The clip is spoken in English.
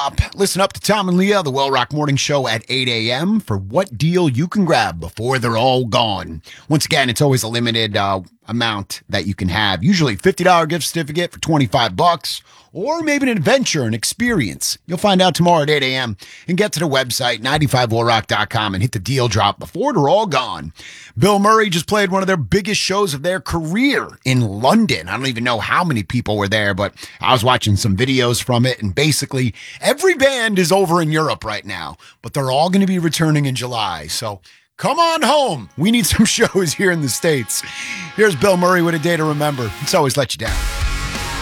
drop. Listen up to Tom and Leah, the Well Rock Morning Show at 8 a.m. for what deal you can grab before they're all gone. Once again, it's always a limited amount that you can have. Usually $50 gift certificate for $25, or maybe an adventure, an experience. You'll find out tomorrow at 8 a.m. and get to the website, 95wellrock.com, and hit the deal drop before they're all gone. Bill Murray just played one of their biggest shows of their career in London. I don't even know how many people were there, but I was watching some videos from it, and basically every band is over in Europe right now, but they're all going to be returning in July. So come on home. We need some shows here in the States. Here's Bill Murray with A Day to Remember. It's always let you down.